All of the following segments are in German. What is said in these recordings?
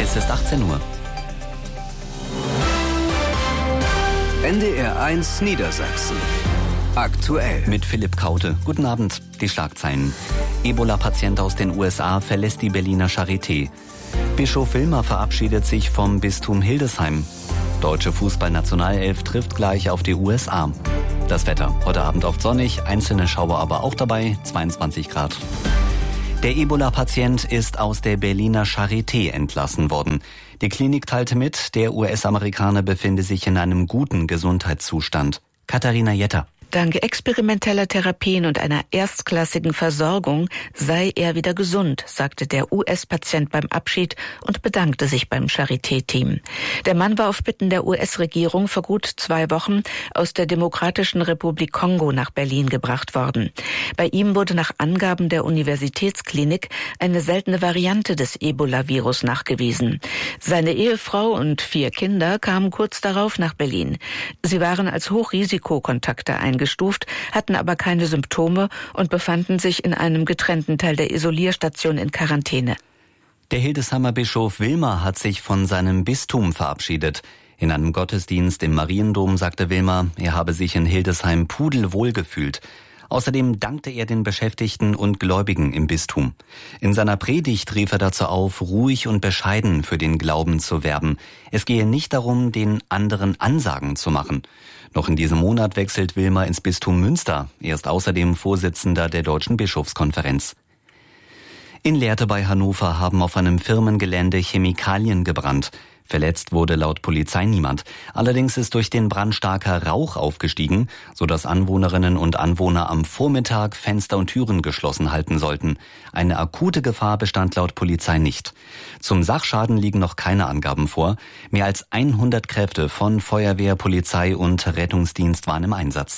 Es ist 18 Uhr. NDR 1 Niedersachsen. Aktuell. Mit Philipp Kaute. Guten Abend. Die Schlagzeilen. Ebola-Patient aus den USA verlässt die Berliner Charité. Bischof Wilmer verabschiedet sich vom Bistum Hildesheim. Deutsche Fußballnationalelf trifft gleich auf die USA. Das Wetter. Heute Abend oft sonnig, einzelne Schauer aber auch dabei, 22 Grad. Der Ebola-Patient ist aus der Berliner Charité entlassen worden. Die Klinik teilte mit, der US-Amerikaner befinde sich in einem guten Gesundheitszustand. Katharina Jetter. Dank experimenteller Therapien und einer erstklassigen Versorgung sei er wieder gesund, sagte der US-Patient beim Abschied und bedankte sich beim Charité-Team. Der Mann war auf Bitten der US-Regierung vor gut 2 Wochen aus der Demokratischen Republik Kongo nach Berlin gebracht worden. Bei ihm wurde nach Angaben der Universitätsklinik eine seltene Variante des Ebola-Virus nachgewiesen. Seine Ehefrau und 4 Kinder kamen kurz darauf nach Berlin. Sie waren als Hochrisikokontakte eingestuft, hatten aber keine Symptome und befanden sich in einem getrennten Teil der Isolierstation in Quarantäne. Der Hildesheimer Bischof Wilmer hat sich von seinem Bistum verabschiedet. In einem Gottesdienst im Mariendom sagte Wilmer, er habe sich in Hildesheim pudelwohl gefühlt. Außerdem dankte er den Beschäftigten und Gläubigen im Bistum. In seiner Predigt rief er dazu auf, ruhig und bescheiden für den Glauben zu werben. Es gehe nicht darum, den anderen Ansagen zu machen. Noch in diesem Monat wechselt Wilmer ins Bistum Münster. Er ist außerdem Vorsitzender der Deutschen Bischofskonferenz. In Lehrte bei Hannover haben auf einem Firmengelände Chemikalien gebrannt. Verletzt wurde laut Polizei niemand. Allerdings ist durch den Brand starker Rauch aufgestiegen, sodass Anwohnerinnen und Anwohner am Vormittag Fenster und Türen geschlossen halten sollten. Eine akute Gefahr bestand laut Polizei nicht. Zum Sachschaden liegen noch keine Angaben vor. Mehr als 100 Kräfte von Feuerwehr, Polizei und Rettungsdienst waren im Einsatz.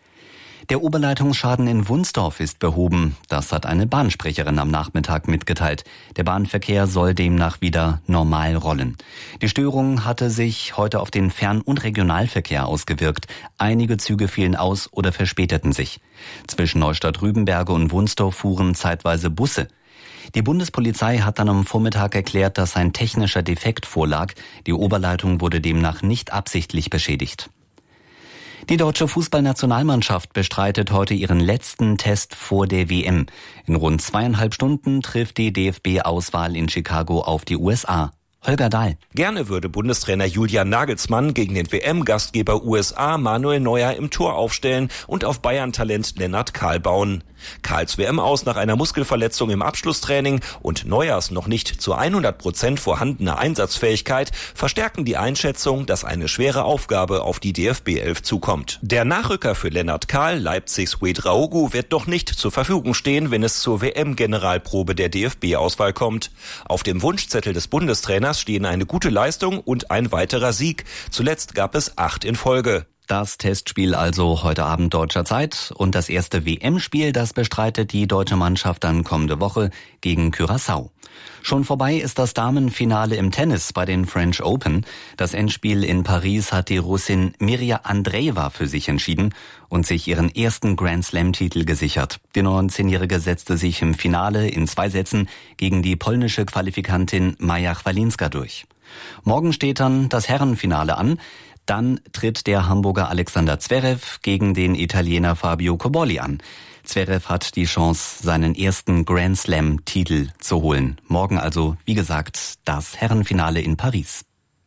Der Oberleitungsschaden in Wunsdorf ist behoben. Das hat eine Bahnsprecherin am Nachmittag mitgeteilt. Der Bahnverkehr soll demnach wieder normal rollen. Die Störung hatte sich heute auf den Fern- und Regionalverkehr ausgewirkt. Einige Züge fielen aus oder verspäteten sich. Zwischen Neustadt-Rübenberge und Wunsdorf fuhren zeitweise Busse. Die Bundespolizei hat dann am Vormittag erklärt, dass ein technischer Defekt vorlag. Die Oberleitung wurde demnach nicht absichtlich beschädigt. Die deutsche Fußballnationalmannschaft bestreitet heute ihren letzten Test vor der WM. In rund 2,5 Stunden trifft die DFB-Auswahl in Chicago auf die USA. Holger Dahl. Gerne würde Bundestrainer Julian Nagelsmann gegen den WM-Gastgeber USA Manuel Neuer im Tor aufstellen und auf Bayern-Talent Lennart Kahl bauen. Kahls WM aus nach einer Muskelverletzung im Abschlusstraining und Neuers noch nicht zu 100% vorhandene Einsatzfähigkeit verstärken die Einschätzung, dass eine schwere Aufgabe auf die DFB-11 zukommt. Der Nachrücker für Lennart Kahl, Leipzigs Ouedraogo, wird doch nicht zur Verfügung stehen, wenn es zur WM-Generalprobe der DFB-Auswahl kommt. Auf dem Wunschzettel des Bundestrainers stehen eine gute Leistung und ein weiterer Sieg. Zuletzt gab es 8 in Folge. Das Testspiel also heute Abend deutscher Zeit und das erste WM-Spiel, das bestreitet die deutsche Mannschaft dann kommende Woche gegen Curaçao. Schon vorbei ist das Damenfinale im Tennis bei den French Open. Das Endspiel in Paris hat die Russin Mirja Andreeva für sich entschieden und sich ihren ersten Grand-Slam-Titel gesichert. Die 19-Jährige setzte sich im Finale in 2 Sätzen gegen die polnische Qualifikantin Maja Chwalinska durch. Morgen steht dann das Herrenfinale an. Dann tritt der Hamburger Alexander Zverev gegen den Italiener Fabio Cobolli an. Zverev hat die Chance, seinen ersten Grand Slam-Titel zu holen. Morgen also, wie gesagt, das Herrenfinale in Paris.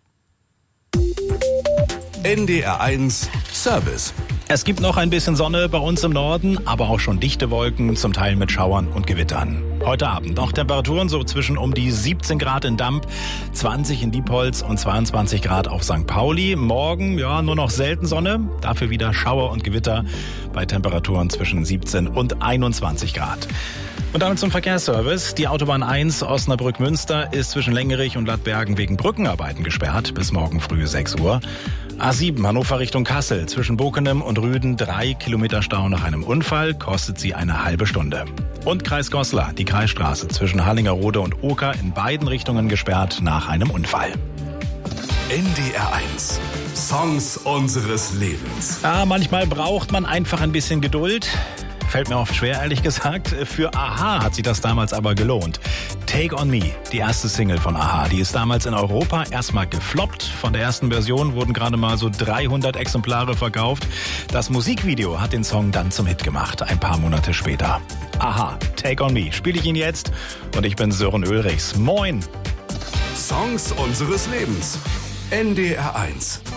NDR 1 Service. Es gibt noch ein bisschen Sonne bei uns im Norden, aber auch schon dichte Wolken, zum Teil mit Schauern und Gewittern. Heute Abend noch Temperaturen so zwischen um die 17 Grad in Damp, 20 in Diepholz und 22 Grad auf St. Pauli. Morgen nur noch selten Sonne, dafür wieder Schauer und Gewitter bei Temperaturen zwischen 17 und 21 Grad. Und damit zum Verkehrsservice. Die Autobahn 1 Osnabrück-Münster ist zwischen Längerich und Lattbergen wegen Brückenarbeiten gesperrt bis morgen früh 6 Uhr. A7 Hannover Richtung Kassel zwischen Bokenem und Rüden 3 Kilometer Stau nach einem Unfall, kostet sie eine halbe Stunde. Und Kreis Goslar, die Kreisstraße zwischen Harlingerode und Oker in beiden Richtungen gesperrt nach einem Unfall. NDR 1 Songs unseres Lebens. Ja, manchmal braucht man einfach ein bisschen Geduld. Fällt mir oft schwer, ehrlich gesagt. Für a-ha hat sich das damals aber gelohnt. Take on Me, die erste Single von a-ha, die ist damals in Europa erstmal gefloppt. Von der ersten Version wurden gerade mal so 300 Exemplare verkauft. Das Musikvideo hat den Song dann zum Hit gemacht, ein paar Monate später. a-ha, Take on Me, spiele ich ihn jetzt und ich bin Sören Ulrichs. Moin! Songs unseres Lebens. NDR 1.